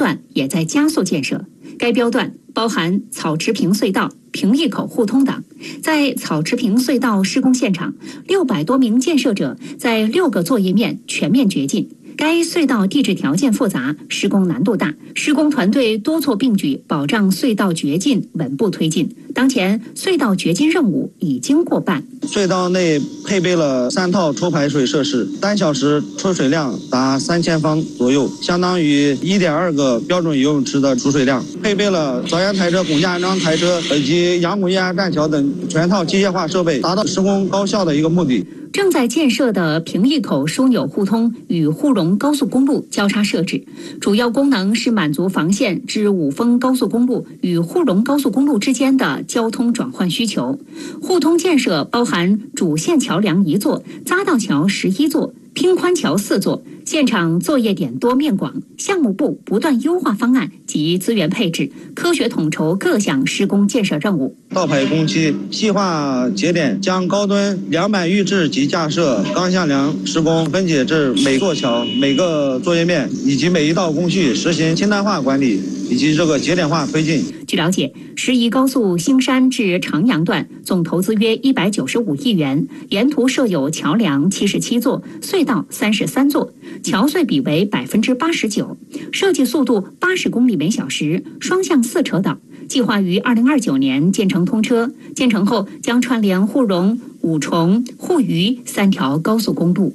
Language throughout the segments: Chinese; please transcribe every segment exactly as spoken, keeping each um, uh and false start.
段也在加速建设。该标段包含草池坪隧道、平邑口互通等。在草池坪隧道施工现场，六百多名建设者在六个作业面全面掘进。该隧道地质条件复杂，施工难度大，施工团队多措并举，保障隧道掘进稳步推进。当前，隧道掘进任务已经过半。 隧道内配备了三套抽排水设施，单小时出水量达三千方左右，相当于一点二个标准游泳池的储水量。配备了早烟台车、拱架安装台车以及阳谷液压栈桥等全套机械化设备，达到施工高效的一个目的。 正在建设的平邑口枢纽互通与沪蓉高速公路交叉设置，主要功能是满足房县至五峰高速公路与沪蓉高速公路之间的交通转换需求。互通建设包含主线桥梁一座、匝道桥十一座、拼宽桥四座。现场作业点多面广，项目部不断优化方案及资源配置，科学统筹各项施工建设任务。 倒排工期细化节点，将高墩梁板预制及架设钢向梁施工分解至每座桥、每个作业面以及每一道工序，实行清单化管理以及这个节点化推进。 据了解，十宜高速兴山至长阳段总投资约一百九十五亿元，沿途设有桥梁七十七座、隧道三十三座，桥隧比为百分之八十九，设计速度八十公里每小时，双向四车道。计划于二零二九年建成通车，建成后将串联沪蓉、五重、沪渝三条高速公路。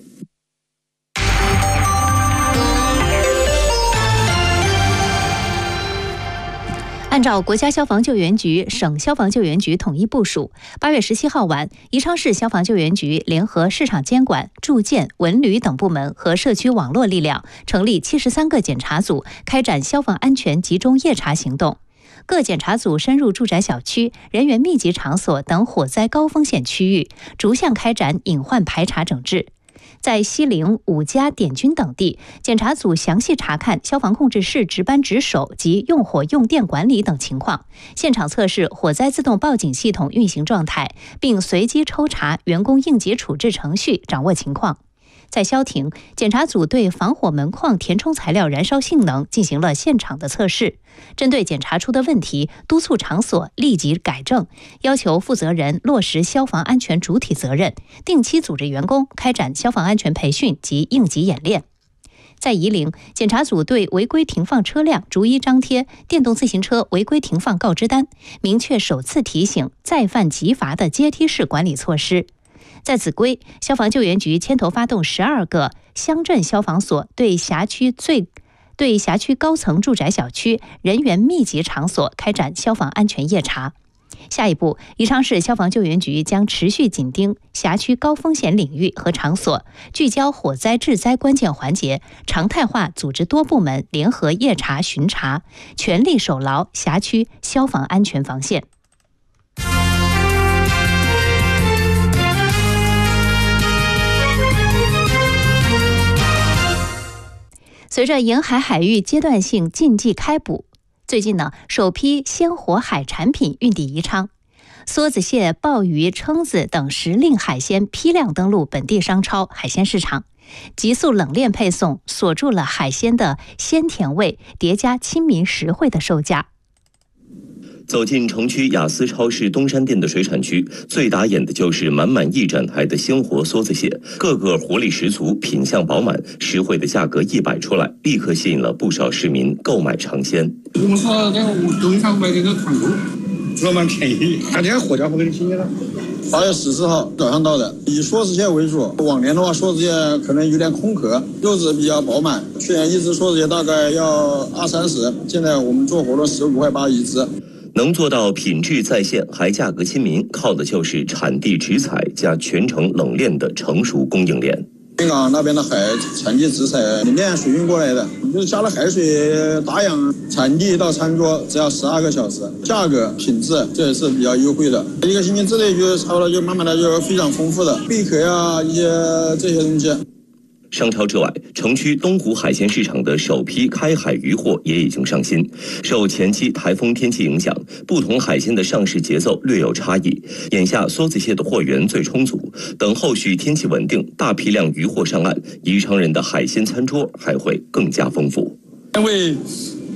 按照国家消防救援局、省消防救援局统一部署，八月十七号晚，宜昌市消防救援局联合市场监管、住建、文旅等部门和社区网络力量，成立七十三个检查组，开展消防安全集中夜查行动。各检查组深入住宅小区、人员密集场所等火灾高风险区域，逐项开展隐患排查整治。在西陵、五家、点军等地，检查组详细查看消防控制室值班值守及用火用电管理等情况，现场测试火灾自动报警系统运行状态，并随机抽查员工应急处置程序，掌握情况。在消停，检查组对防火门框填充材料燃烧性能进行了现场的测试，针对检查出的问题，督促场所立即改正，要求负责人落实消防安全主体责任，定期组织员工开展消防安全培训及应急演练。在夷陵，检查组对违规停放车辆逐一张贴电动自行车违规停放告知单，明确首次提醒、再犯即罚的阶梯式管理措施。在秭归，消防救援局牵头发动十二个乡镇消防所对辖区最对辖区高层住宅小区、人员密集场所开展消防安全夜查。下一步，宜昌市消防救援局将持续紧盯辖区高风险领域和场所，聚焦火灾治灾关键环节，常态化组织多部门联合夜查巡查，全力守牢辖区消防安全防线。随着沿海海域阶段性禁忌开捕，最近呢，首批鲜活海产品运抵宜昌，梭子蟹、鲍鱼、蛏子等时令海鲜批量登陆本地商超海鲜市场，急速冷链配送，锁住了海鲜的鲜甜味，叠加亲民实惠的售价。 走进城区雅思超市东山店的水产区，最打眼的就是满满一展台的鲜活梭子蟹，个个活力十足，品相饱满，实惠的价格一摆出来，立刻吸引了不少市民购买尝鲜。 我们说这个东山买这个团购，这蛮便宜，哪天货价会更便宜了？ 八月十四号早上到的，以梭子蟹为主。往年的话，梭子蟹可能有点空壳，肉质比较饱满。去年一只梭子蟹大概要二三十，现在我们做活动十五块八一只。 能做到品质在线还价格亲民，靠的就是产地直采加全程冷链的成熟供应链。 滨港那边的海产地直采冷链水运过来的，就是加了海水打养，产地到餐桌只要十二个小时，价格品质这也是比较优惠的。一个星期之内就差不多就慢慢的就非常丰富的贝壳呀一些这些东西。 商超之外，城区东湖海鲜市场的首批开海鱼货也已经上新。受前期台风天气影响，不同海鲜的上市节奏略有差异。眼下梭子蟹的货源最充足，等后续天气稳定，大批量鱼货上岸，宜昌人的海鲜餐桌还会更加丰富。 因为